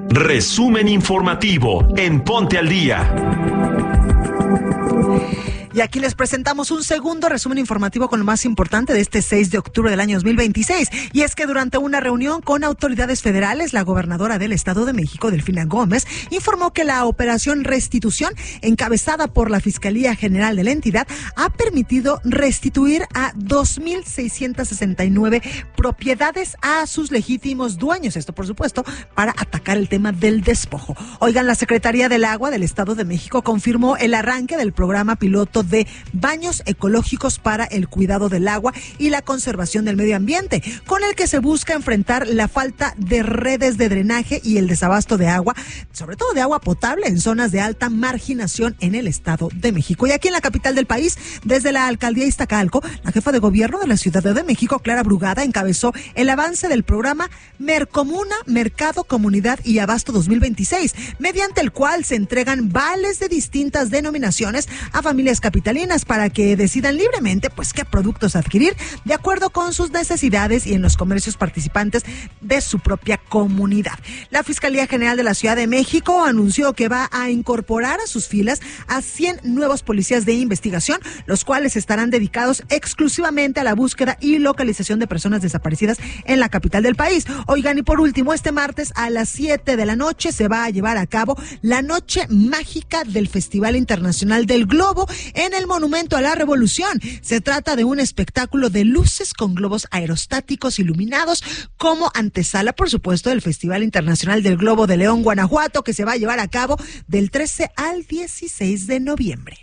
Resumen informativo en Ponte al Día. Y aquí les presentamos un segundo resumen informativo con lo más importante de este 6 de octubre del año 2026. Y es que durante una reunión con autoridades federales, la gobernadora del Estado de México, Delfina Gómez, informó que la operación Restitución, encabezada por la Fiscalía General de la entidad, ha permitido restituir a 2,669 propiedades a sus legítimos dueños. Esto, por supuesto, para atacar el tema del despojo. Oigan, la Secretaría del Agua del Estado de México confirmó el arranque del programa piloto de baños ecológicos para el cuidado del agua y la conservación del medio ambiente, con el que se busca enfrentar la falta de redes de drenaje y el desabasto de agua, sobre todo de agua potable, en zonas de alta marginación en el Estado de México. Y aquí en la capital del país, desde la alcaldía Iztacalco, la jefa de gobierno de la Ciudad de México, Clara Brugada, encabezó el avance del programa Mercomuna, Mercado, Comunidad y Abasto 2026, mediante el cual se entregan vales de distintas denominaciones a familias capitalinas para que decidan libremente pues qué productos adquirir de acuerdo con sus necesidades y en los comercios participantes de su propia comunidad. La Fiscalía General de la Ciudad de México anunció que va a incorporar a sus filas a 100 nuevos policías de investigación, los cuales estarán dedicados exclusivamente a la búsqueda y localización de personas desaparecidas en la capital del país. Oigan, y por último, este martes a las 7 de la noche se va a llevar a cabo la Noche Mágica del Festival Internacional del Globo en el Monumento a la Revolución. Se trata de un espectáculo de luces con globos aerostáticos iluminados como antesala, por supuesto, del Festival Internacional del Globo de León, Guanajuato, que se va a llevar a cabo del 13 al 16 de noviembre.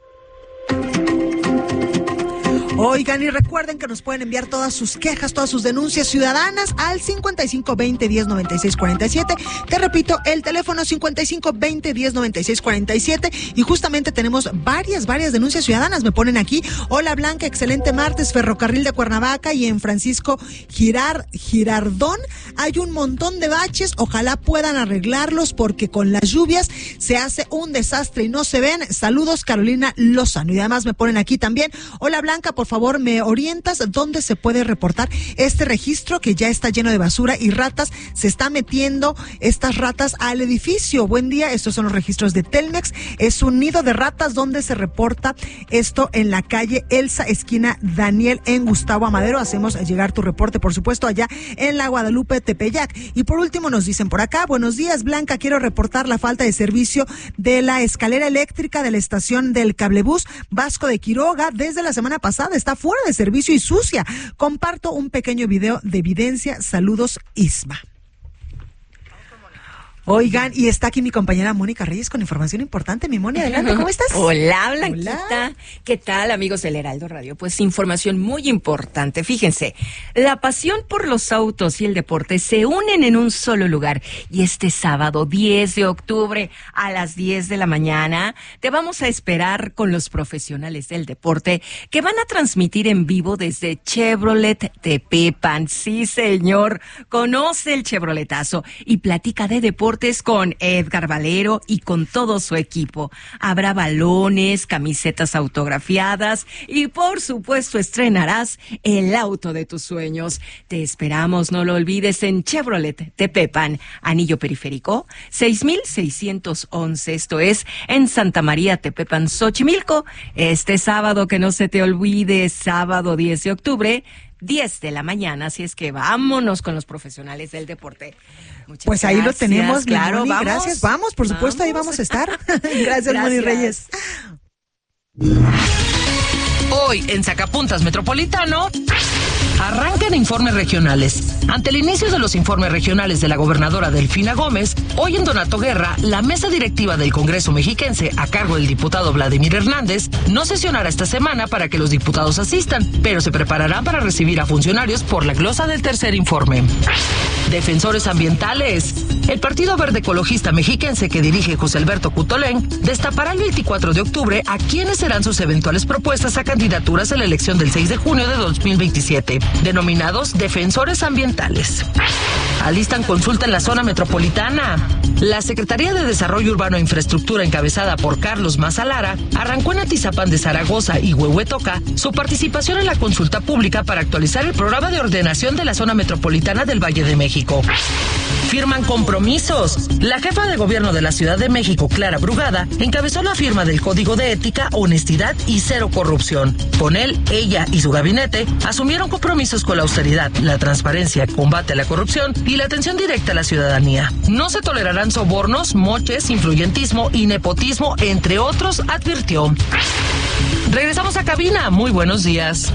Oigan, y recuerden que nos pueden enviar todas sus quejas, todas sus denuncias ciudadanas al 5520-109647. Te repito, el teléfono 5520-109647. Y justamente tenemos varias denuncias ciudadanas. Me ponen aquí: hola Blanca, excelente martes, Ferrocarril de Cuernavaca y en Francisco Girardón hay un montón de baches. Ojalá puedan arreglarlos porque con las lluvias se hace un desastre y no se ven. Saludos, Carolina Lozano. Y además me ponen aquí también: hola Blanca, por favor, ¿me orientas dónde se puede reportar este registro que ya está lleno de basura y ratas? Se está metiendo estas ratas al edificio. Buen día, estos son los registros de Telmex. Es un nido de ratas donde se reporta esto en la calle Elsa, esquina Daniel, en Gustavo Amadero. Hacemos llegar tu reporte, por supuesto, allá en la Guadalupe Tepeyac. Y por último nos dicen por acá: buenos días, Blanca, quiero reportar la falta de servicio de la escalera eléctrica de la estación del cablebús Vasco de Quiroga. Desde la semana pasada está fuera de servicio y sucia. Comparto un pequeño video de evidencia. Saludos, Isma. Oigan, y está aquí mi compañera Mónica Reyes con información importante. Mi Moni, adelante, ¿cómo estás? Hola, Blanquita. Hola. ¿Qué tal, amigos del Heraldo Radio? Pues información muy importante. Fíjense, la pasión por los autos y el deporte se unen en un solo lugar. Y este sábado, 10 de octubre, a las 10 de la mañana, te vamos a esperar con los profesionales del deporte que van a transmitir en vivo desde Chevrolet Tepepan. Sí, señor, conoce el Chevroletazo y platica de deporte con Edgar Valero y con todo su equipo. Habrá balones, camisetas autografiadas y por supuesto estrenarás el auto de tus sueños. Te esperamos, no lo olvides, en Chevrolet Tepepan, Anillo Periférico 6611, esto es en Santa María Tepepan, Xochimilco. Este sábado, que no se te olvide, sábado 10 de octubre, 10 de la mañana, así es que vámonos con los profesionales del deporte. Muchas pues gracias. Ahí lo tenemos, claro, Moni, vamos. Gracias, vamos, por supuesto, ahí vamos a estar. Gracias, Moni Reyes. Hoy en Sacapuntas Metropolitano arrancan informes regionales. Ante el inicio de los informes regionales de la gobernadora Delfina Gómez, hoy en Donato Guerra, la mesa directiva del Congreso mexiquense, a cargo del diputado Vladimir Hernández, no sesionará esta semana para que los diputados asistan, pero se prepararán para recibir a funcionarios por la glosa del tercer informe. Defensores ambientales. El Partido Verde Ecologista Mexiquense, que dirige José Alberto Cutolén, destapará el 24 de octubre a quiénes serán sus eventuales propuestas a candidaturas en la elección del 6 de junio de 2027, denominados defensores ambientales. Alistan consulta en la zona metropolitana. La Secretaría de Desarrollo Urbano e Infraestructura, encabezada por Carlos Maza Lara, arrancó en Atizapán de Zaragoza y Huehuetoca su participación en la consulta pública para actualizar el programa de ordenación de la zona metropolitana del Valle de México. Firman compromisos. La jefa de gobierno de la Ciudad de México, Clara Brugada, encabezó la firma del Código de Ética, Honestidad y Cero Corrupción. Con él, ella y su gabinete asumieron compromisos con la austeridad, la transparencia, combate a la corrupción y la atención directa a la ciudadanía. No se tolerarán sobornos, moches, influyentismo y nepotismo, entre otros, advirtió. Regresamos a cabina. Muy buenos días.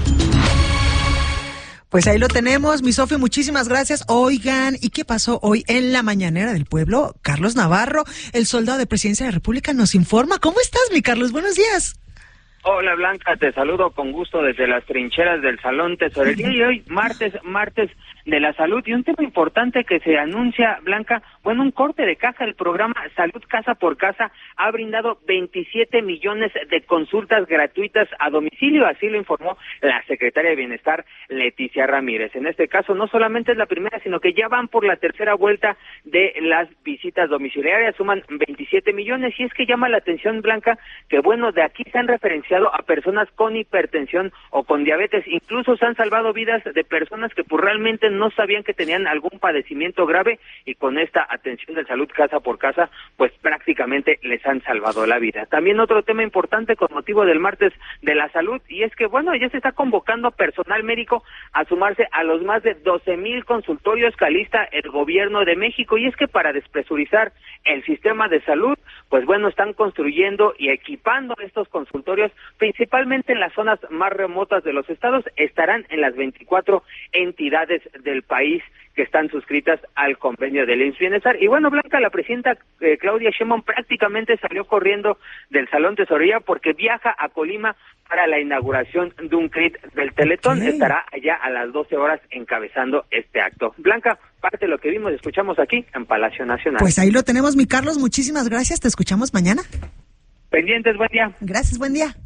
Pues ahí lo tenemos, mi Sofi, muchísimas gracias. Oigan, ¿y qué pasó hoy en la mañanera del pueblo? Carlos Navarro, el soldado de Presidencia de la República, nos informa. ¿Cómo estás, mi Carlos? Buenos días. Hola, Blanca, te saludo con gusto desde las trincheras del Salón Tesorería y hoy, martes de la salud, y un tema importante que se anuncia, Blanca, bueno, un corte de caja. El programa Salud Casa por Casa ha brindado 27 millones de consultas gratuitas a domicilio, así lo informó la secretaria de Bienestar, Leticia Ramírez. En este caso, no solamente es la primera, sino que ya van por la tercera vuelta de las visitas domiciliarias, suman 27 millones, y es que llama la atención, Blanca, que bueno, de aquí se han referenciado a personas con hipertensión o con diabetes, incluso se han salvado vidas de personas que pues realmente no sabían que tenían algún padecimiento grave, y con esta atención de Salud Casa por Casa, pues prácticamente les han salvado la vida. También otro tema importante con motivo del martes de la salud, y es que bueno, ya se está convocando personal médico a sumarse a los más de 12,000 consultorios que alista el gobierno de México, y es que para despresurizar el sistema de salud, pues bueno, están construyendo y equipando estos consultorios, principalmente en las zonas más remotas de los estados. Estarán en las 24 entidades del país que están suscritas al convenio del IMSS Bienestar. Y bueno, Blanca, la presidenta Claudia Sheinbaum prácticamente salió corriendo del Salón Tesorería porque viaja a Colima para la inauguración de un CRIT del Teletón. Okay. Estará allá a las 12 horas encabezando este acto. Blanca, parte de lo que vimos y escuchamos aquí en Palacio Nacional. Pues ahí lo tenemos, mi Carlos, muchísimas gracias, te escuchamos mañana. Pendientes, buen día. Gracias, buen día.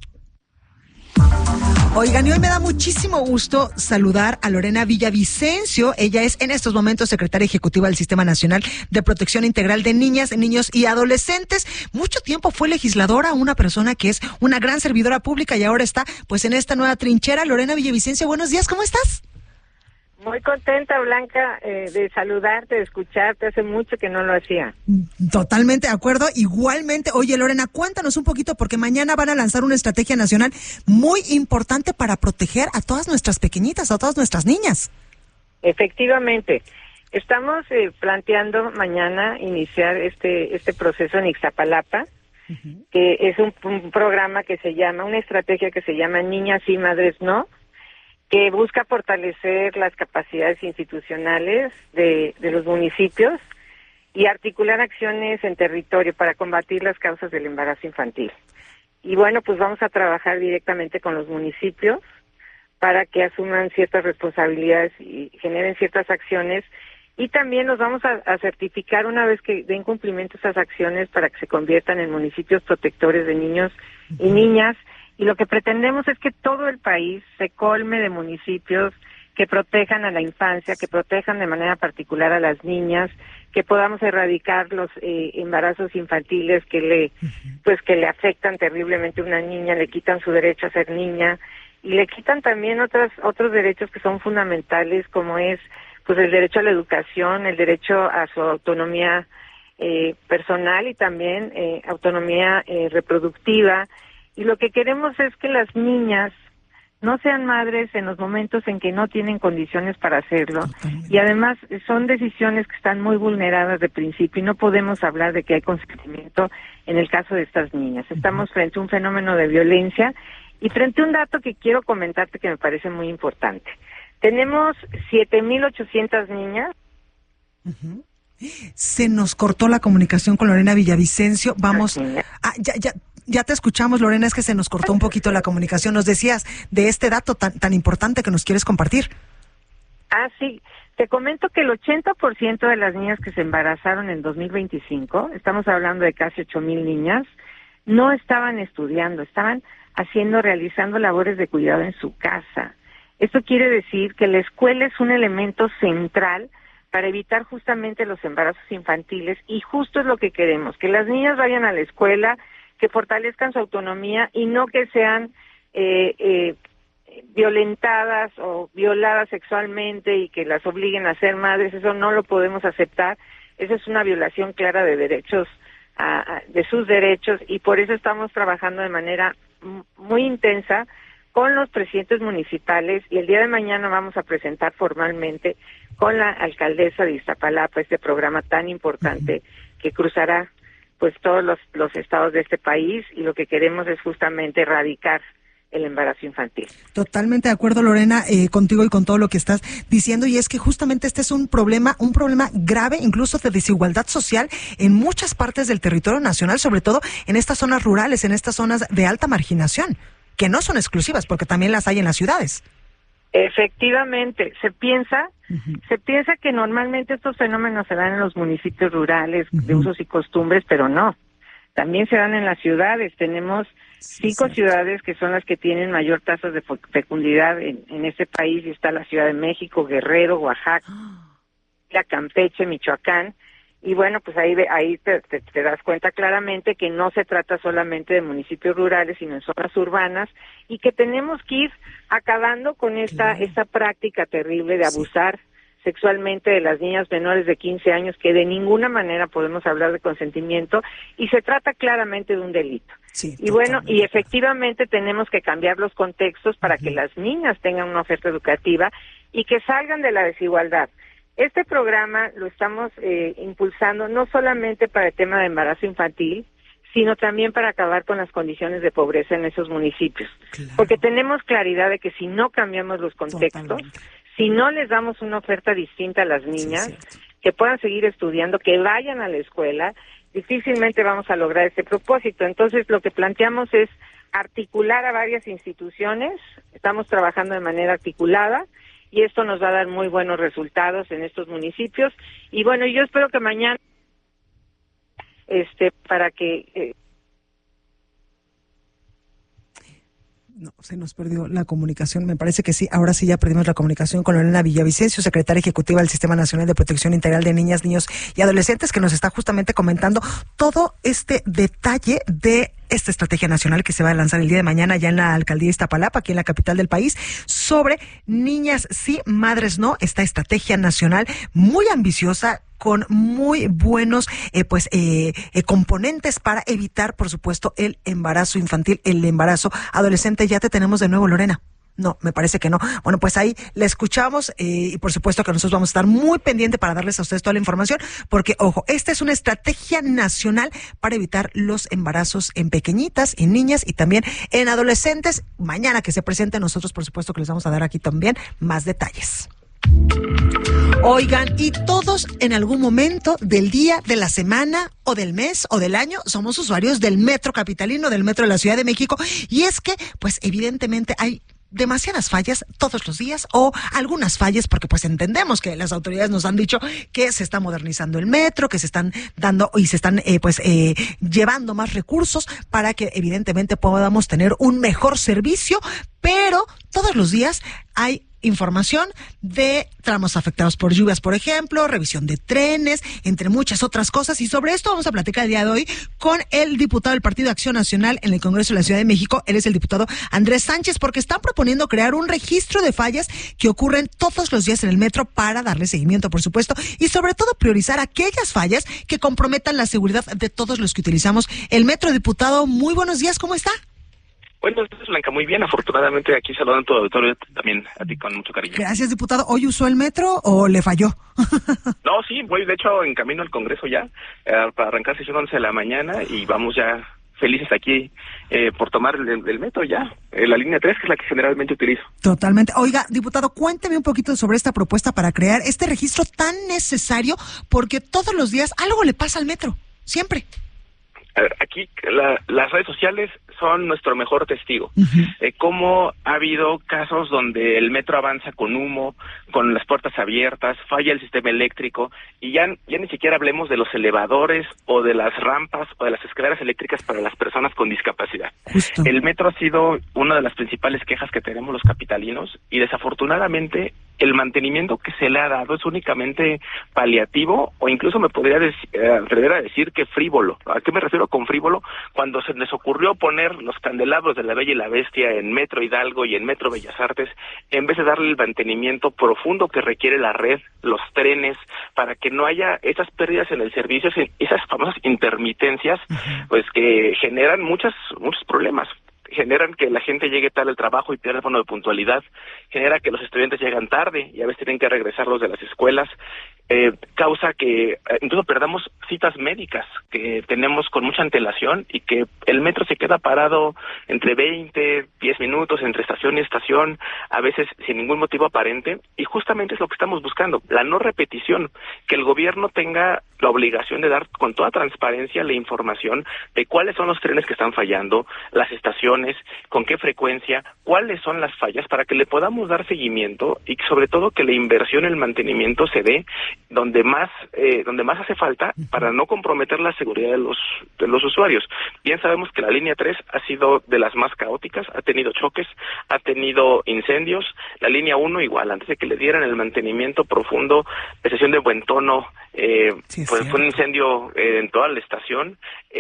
Oigan, y hoy me da muchísimo gusto saludar a Lorena Villavicencio. Ella es en estos momentos secretaria ejecutiva del Sistema Nacional de Protección Integral de Niñas, Niños y Adolescentes. Mucho tiempo fue legisladora, una persona que es una gran servidora pública y ahora está pues en esta nueva trinchera. Lorena Villavicencio, buenos días, ¿cómo estás? Muy contenta, Blanca, de saludarte, de escucharte. Hace mucho que no lo hacía. Totalmente de acuerdo. Igualmente. Oye, Lorena, cuéntanos un poquito, porque mañana van a lanzar una estrategia nacional muy importante para proteger a todas nuestras pequeñitas, a todas nuestras niñas. Efectivamente. Estamos planteando mañana iniciar este proceso en Ixtapalapa, que es un programa que se llama, una estrategia que se llama Niñas y Madres No, que busca fortalecer las capacidades institucionales de los municipios y articular acciones en territorio para combatir las causas del embarazo infantil. Y bueno, pues vamos a trabajar directamente con los municipios para que asuman ciertas responsabilidades y generen ciertas acciones, y también los vamos a certificar una vez que den cumplimiento a esas acciones para que se conviertan en municipios protectores de niños y niñas. Y lo que pretendemos es que todo el país se colme de municipios que protejan a la infancia, que protejan de manera particular a las niñas, que podamos erradicar los embarazos infantiles que le afectan terriblemente a una niña, le quitan su derecho a ser niña y le quitan también otros derechos que son fundamentales, como es pues el derecho a la educación, el derecho a su autonomía personal y también autonomía reproductiva. Y lo que queremos es que las niñas no sean madres en los momentos en que no tienen condiciones para hacerlo. Y además son decisiones que están muy vulneradas de principio y no podemos hablar de que hay consentimiento en el caso de estas niñas. Estamos frente a un fenómeno de violencia y frente a un dato que quiero comentarte que me parece muy importante. Tenemos 7,800 niñas. Se nos cortó la comunicación con Lorena Villavicencio. Vamos. Ya te escuchamos, Lorena, es que se nos cortó un poquito la comunicación. Nos decías de este dato tan importante que nos quieres compartir. Sí. Te comento que el 80% de las niñas que se embarazaron en 2025, estamos hablando de casi 8,000 niñas, no estaban estudiando, estaban realizando labores de cuidado en su casa. Esto quiere decir que la escuela es un elemento central para evitar justamente los embarazos infantiles, y justo es lo que queremos, que las niñas vayan a la escuela, que fortalezcan su autonomía y no que sean violentadas o violadas sexualmente y que las obliguen a ser madres. Eso no lo podemos aceptar. Esa es una violación clara de derechos, de sus derechos, y por eso estamos trabajando de manera muy intensa con los presidentes municipales, y el día de mañana vamos a presentar formalmente con la alcaldesa de Iztapalapa este programa tan importante que cruzará pues todos los estados de este país, y lo que queremos es justamente erradicar el embarazo infantil. Totalmente de acuerdo, Lorena, contigo y con todo lo que estás diciendo, y es que justamente este es un problema grave, incluso de desigualdad social en muchas partes del territorio nacional, sobre todo en estas zonas rurales, en estas zonas de alta marginación, que no son exclusivas, porque también las hay en las ciudades. Efectivamente, se piensa que normalmente estos fenómenos se dan en los municipios rurales de usos y costumbres, pero no, también se dan en las ciudades. Tenemos 5 ciudades que son las que tienen mayor tasa de fecundidad en este país, y está la Ciudad de México, Guerrero, Oaxaca, Campeche, Michoacán. Y bueno, pues ahí te das cuenta claramente que no se trata solamente de municipios rurales, sino en zonas urbanas, y que tenemos que ir acabando con esta práctica terrible de abusar sexualmente de las niñas menores de 15 años, que de ninguna manera podemos hablar de consentimiento, y se trata claramente de un delito. Sí, y bueno, y efectivamente tenemos que cambiar los contextos para que las niñas tengan una oferta educativa y que salgan de la desigualdad. Este programa lo estamos impulsando no solamente para el tema de embarazo infantil, sino también para acabar con las condiciones de pobreza en esos municipios. Claro. Porque tenemos claridad de que si no cambiamos los contextos, si no les damos una oferta distinta a las niñas, que puedan seguir estudiando, que vayan a la escuela, difícilmente vamos a lograr ese propósito. Entonces, lo que planteamos es articular a varias instituciones, estamos trabajando de manera articulada, y esto nos va a dar muy buenos resultados en estos municipios. Y bueno, yo espero que mañana, para que... No, se nos perdió la comunicación, me parece que sí, ahora sí ya perdimos la comunicación con Lorena Villavicencio, secretaria ejecutiva del Sistema Nacional de Protección Integral de Niñas, Niños y Adolescentes, que nos está justamente comentando todo este detalle de esta estrategia nacional que se va a lanzar el día de mañana ya en la alcaldía de Iztapalapa, aquí en la capital del país, sobre niñas sí, madres no, esta estrategia nacional muy ambiciosa, con muy buenos componentes para evitar, por supuesto, el embarazo infantil, el embarazo adolescente. Ya te tenemos de nuevo, Lorena. No, me parece que no. Bueno, pues ahí la escuchamos y por supuesto que nosotros vamos a estar muy pendientes para darles a ustedes toda la información, porque, ojo, esta es una estrategia nacional para evitar los embarazos en pequeñitas, en niñas y también en adolescentes. Mañana que se presente, nosotros por supuesto que les vamos a dar aquí también más detalles. Oigan, y todos en algún momento del día, de la semana o del mes o del año somos usuarios del metro capitalino, del metro de la Ciudad de México, y es que pues evidentemente hay demasiadas fallas todos los días, o algunas fallas, porque pues entendemos que las autoridades nos han dicho que se está modernizando el metro, que se están dando y se están llevando más recursos para que evidentemente podamos tener un mejor servicio, pero todos los días hay información de tramos afectados por lluvias, por ejemplo, revisión de trenes, entre muchas otras cosas, y sobre esto vamos a platicar el día de hoy con el diputado del Partido Acción Nacional en el Congreso de la Ciudad de México. Él es el diputado Andrés Sánchez, porque están proponiendo crear un registro de fallas que ocurren todos los días en el metro para darle seguimiento, por supuesto, y sobre todo priorizar aquellas fallas que comprometan la seguridad de todos los que utilizamos el metro. Diputado, muy buenos días, ¿cómo está? Buenos días, Blanca, muy bien, afortunadamente aquí saludando a todo el auditorio, también a ti con mucho cariño. Gracias, diputado. ¿Hoy usó el metro o le falló? No, sí, voy de hecho en camino al Congreso ya, para arrancar sesión 11 de la mañana, y vamos ya felices aquí por tomar el metro ya, la línea 3, que es la que generalmente utilizo. Totalmente. Oiga, diputado, cuénteme un poquito sobre esta propuesta para crear este registro tan necesario, porque todos los días algo le pasa al metro, siempre. Aquí las redes sociales son nuestro mejor testigo. Cómo ha habido casos donde el metro avanza con humo, con las puertas abiertas, falla el sistema eléctrico, y ya ni siquiera hablemos de los elevadores o de las rampas o de las escaleras eléctricas para las personas con discapacidad. El metro ha sido una de las principales quejas que tenemos los capitalinos, y desafortunadamente el mantenimiento que se le ha dado es únicamente paliativo, o incluso me podría atrever a decir que frívolo. ¿A qué me refiero con frívolo? Cuando se les ocurrió poner los candelabros de La Bella y la Bestia en Metro Hidalgo y en Metro Bellas Artes, en vez de darle el mantenimiento profundo que requiere la red, los trenes, para que no haya esas pérdidas en el servicio, esas famosas intermitencias, pues que generan muchos problemas. Generan que la gente llegue tarde al trabajo y pierda el bono de puntualidad, genera que los estudiantes llegan tarde y a veces tienen que regresarlos de las escuelas, causa que incluso perdamos citas médicas que tenemos con mucha antelación y que el metro se queda parado entre 10 minutos entre estación y estación, a veces sin ningún motivo aparente, y justamente es lo que estamos buscando, la no repetición, que el gobierno tenga la obligación de dar con toda transparencia la información de cuáles son los trenes que están fallando, las estaciones, con qué frecuencia, cuáles son las fallas, para que le podamos dar seguimiento y sobre todo que la inversión en el mantenimiento se dé donde más hace falta, para no comprometer la seguridad de los usuarios. Bien sabemos que la línea 3 ha sido de las más caóticas, ha tenido choques, ha tenido incendios, la línea 1 igual, antes de que le dieran el mantenimiento profundo, estación de Buentono, pues fue un incendio en toda la estación.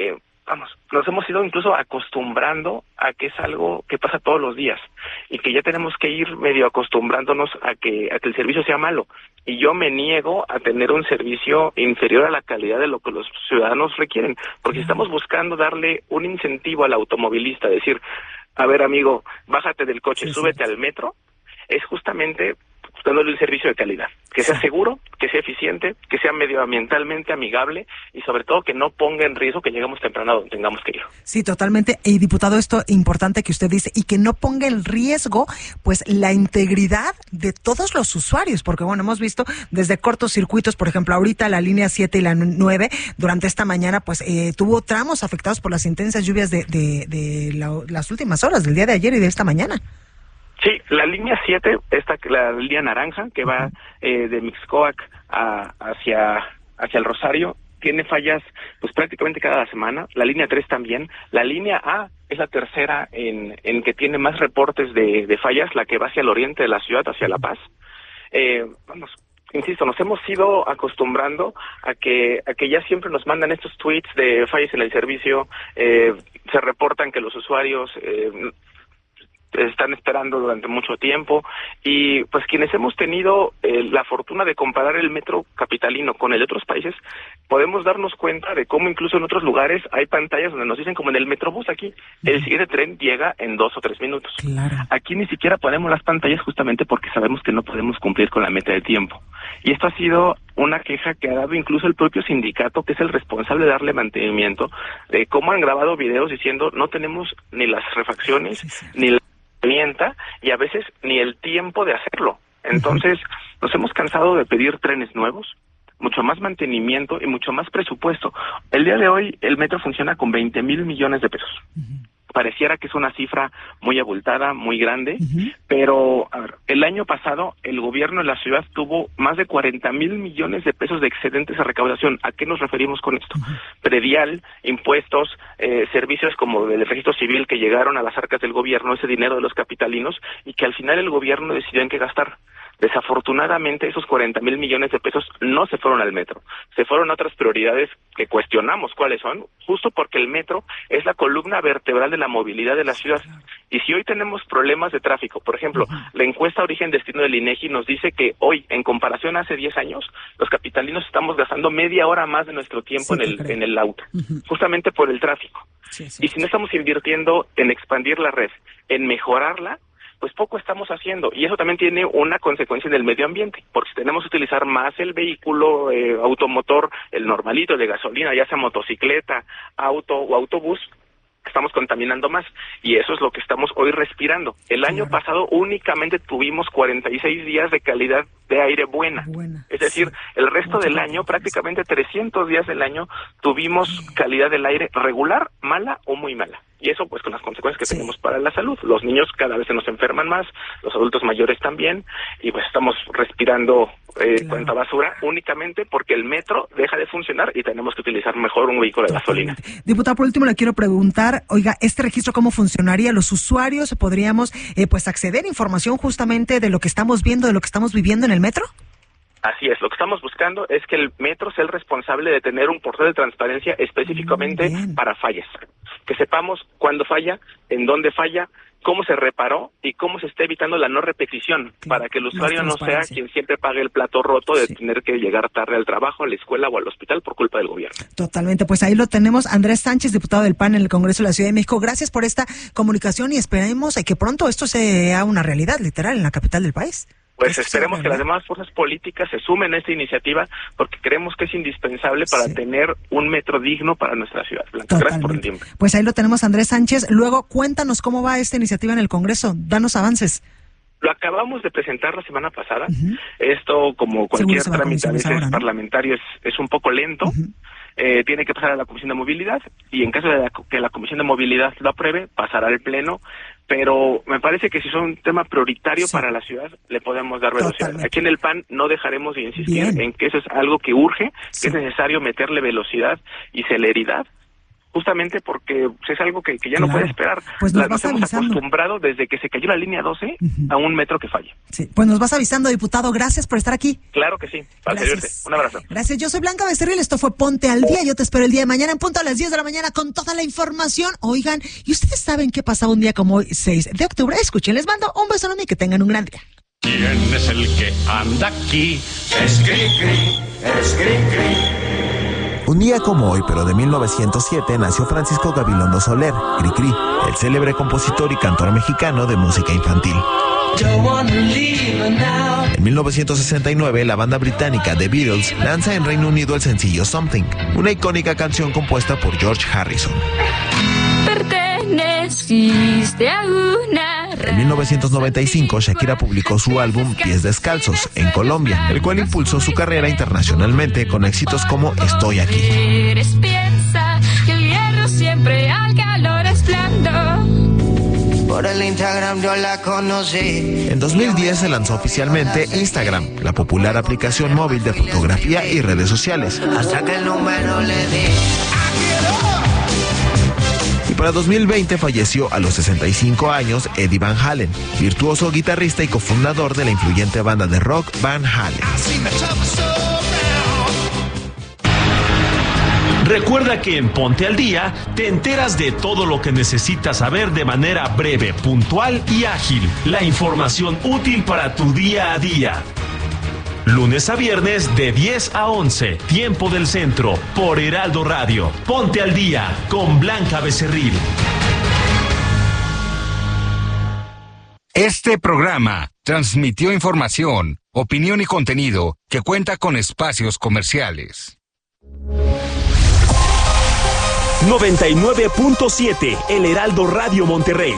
Nos hemos ido incluso acostumbrando a que es algo que pasa todos los días y que ya tenemos que ir medio acostumbrándonos a que el servicio sea malo. Y yo me niego a tener un servicio inferior a la calidad de lo que los ciudadanos requieren, porque si estamos buscando darle un incentivo al automovilista, decir, a ver amigo, bájate del coche, súbete al metro, es justamente dándole un servicio de calidad, que sea seguro, que sea eficiente, que sea medioambientalmente amigable y sobre todo que no ponga en riesgo que lleguemos temprano a donde tengamos que ir. Sí, totalmente. Y diputado, esto importante que usted dice, y que no ponga en riesgo pues la integridad de todos los usuarios, porque bueno, hemos visto desde cortocircuitos, por ejemplo, ahorita la línea 7 y la 9, durante esta mañana pues tuvo tramos afectados por las intensas lluvias de las últimas horas del día de ayer y de esta mañana. Sí, la línea 7, la línea naranja, que va de Mixcoac hacia el Rosario, tiene fallas pues prácticamente cada semana. La línea 3 también. La línea A es la tercera en que tiene más reportes de fallas, la que va hacia el oriente de la ciudad, hacia La Paz. Insisto, nos hemos ido acostumbrando a que ya siempre nos mandan estos tweets de fallas en el servicio, se reportan que los usuarios están esperando durante mucho tiempo, y pues quienes hemos tenido la fortuna de comparar el metro capitalino con el de otros países, podemos darnos cuenta de cómo incluso en otros lugares hay pantallas donde nos dicen, como en el Metrobús aquí, el siguiente tren llega en 2 o 3 minutos. Claro. Aquí ni siquiera ponemos las pantallas justamente porque sabemos que no podemos cumplir con la meta de tiempo. Y esto ha sido una queja que ha dado incluso el propio sindicato, que es el responsable de darle mantenimiento, de cómo han grabado videos diciendo no tenemos ni las refacciones, ni la herramienta y a veces ni el tiempo de hacerlo. Entonces, nos hemos cansado de pedir trenes nuevos, mucho más mantenimiento y mucho más presupuesto. El día de hoy el metro funciona con 20,000 millones de pesos. Pareciera que es una cifra muy abultada, muy grande, pero a ver, el año pasado el gobierno de la ciudad tuvo más de 40,000 millones de pesos de excedentes a recaudación. ¿A qué nos referimos con esto? Predial, impuestos, servicios como el registro civil que llegaron a las arcas del gobierno, ese dinero de los capitalinos, y que al final el gobierno decidió en qué gastar. Desafortunadamente, esos 40,000 millones de pesos no se fueron al metro, se fueron a otras prioridades que cuestionamos cuáles son, justo porque el metro es la columna vertebral de la movilidad de la ciudad. Y si hoy tenemos problemas de tráfico, por ejemplo, la encuesta Origen-Destino del INEGI nos dice que hoy, en comparación a hace 10 años, los capitalinos estamos gastando media hora más de nuestro tiempo en el auto, justamente por el tráfico. Y si no estamos invirtiendo en expandir la red, en mejorarla, pues poco estamos haciendo, y eso también tiene una consecuencia en el medio ambiente, porque si tenemos que utilizar más el vehículo automotor, el normalito, el de gasolina, ya sea motocicleta, auto o autobús, estamos contaminando más, y eso es lo que estamos hoy respirando. El año pasado únicamente tuvimos 46 días de calidad de aire buena. Es decir, el resto del año, prácticamente 300 días del año, tuvimos calidad del aire regular, mala o muy mala. y eso pues con las consecuencias que tenemos para la salud. Los niños cada vez se nos enferman más, los adultos mayores también, y pues estamos respirando cuanta basura únicamente porque el metro deja de funcionar y tenemos que utilizar mejor un vehículo de gasolina. Diputado, por último le quiero preguntar, oiga, ¿este registro cómo funcionaría? ¿Los usuarios podríamos pues acceder a información justamente de lo que estamos viendo, de lo que estamos viviendo en el metro? Así es, lo que estamos buscando es que el metro sea el responsable de tener un portal de transparencia específicamente para fallas. Que sepamos cuándo falla, en dónde falla, cómo se reparó y cómo se está evitando la no repetición, para que el usuario no sea quien siempre pague el plato roto de tener que llegar tarde al trabajo, a la escuela o al hospital por culpa del gobierno. Totalmente, pues ahí lo tenemos. Andrés Sánchez, diputado del PAN en el Congreso de la Ciudad de México. Gracias por esta comunicación y esperemos que pronto esto sea una realidad literal en la capital del país. Pues esperemos que las demás fuerzas políticas se sumen a esta iniciativa porque creemos que es indispensable para tener un metro digno para nuestra ciudad. Blanca, gracias por el tiempo. Pues ahí lo tenemos, Andrés Sánchez. Luego, cuéntanos cómo va esta iniciativa en el Congreso. Danos avances. Lo acabamos de presentar la semana pasada. Esto, como cualquier trámite a veces parlamentario, es un poco lento. Tiene que pasar a la Comisión de Movilidad y en caso de que la Comisión de Movilidad lo apruebe, pasará al Pleno. Pero me parece que si es un tema prioritario para la ciudad, le podemos dar velocidad. Aquí en el PAN no dejaremos de insistir en que eso es algo que urge, que es necesario meterle velocidad y celeridad, justamente porque es algo que ya no puede esperar. Pues nos hemos acostumbrado desde que se cayó la línea 12 a un metro que falla. Sí, pues nos vas avisando, diputado. Gracias por estar aquí. Claro que sí, para servirte. Un abrazo. Gracias, yo soy Blanca Becerril, esto fue Ponte al Día. Yo te espero el día de mañana en punto a las 10 de la mañana con toda la información. Oigan, ¿y ustedes saben qué pasaba un día como hoy, 6 de octubre? Escuchen, les mando un beso enorme y que tengan un gran día. ¿Quién es el que anda aquí? Es Cricri, es Cricri. Un día como hoy, pero de 1907, nació Francisco Gabilondo Soler, Cricri, el célebre compositor y cantor mexicano de música infantil. En 1969, la banda británica The Beatles lanza en Reino Unido el sencillo Something, una icónica canción compuesta por George Harrison. En 1995, Shakira publicó su álbum Pies Descalzos en Colombia, el cual impulsó su carrera internacionalmente con éxitos como Estoy aquí. Por el Instagram yo la conocí. En 2010 se lanzó oficialmente Instagram, la popular aplicación móvil de fotografía y redes sociales. Hasta que el número le di. Y para 2020 falleció a los 65 años Eddie Van Halen, virtuoso guitarrista y cofundador de la influyente banda de rock Van Halen. Recuerda que en Ponte al Día te enteras de todo lo que necesitas saber de manera breve, puntual y ágil. La información útil para tu día a día. Lunes a viernes de 10 a 11, tiempo del centro, por Heraldo Radio. Ponte al Día con Blanca Becerril. Este programa transmitió información, opinión y contenido que cuenta con espacios comerciales. 99.7, El Heraldo Radio Monterrey.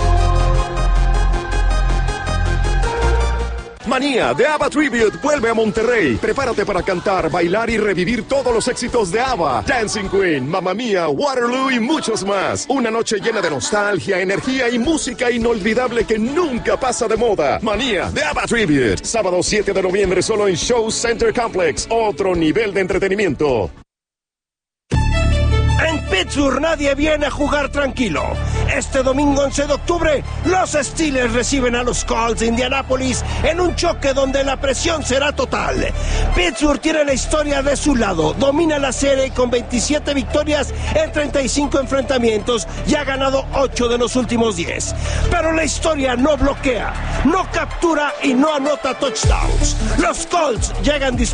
Manía de ABBA Tribute vuelve a Monterrey. Prepárate para cantar, bailar y revivir todos los éxitos de ABBA. Dancing Queen, Mamma Mía, Waterloo y muchos más. Una noche llena de nostalgia, energía y música inolvidable que nunca pasa de moda. Manía de ABBA Tribute. Sábado 7 de noviembre solo en Show Center Complex. Otro nivel de entretenimiento. En Pittsburgh nadie viene a jugar tranquilo. Este domingo 11 de octubre, los Steelers reciben a los Colts de Indianápolis en un choque donde la presión será total. Pittsburgh tiene la historia de su lado, domina la serie con 27 victorias en 35 enfrentamientos y ha ganado 8 de los últimos 10. Pero la historia no bloquea, no captura y no anota touchdowns. Los Colts llegan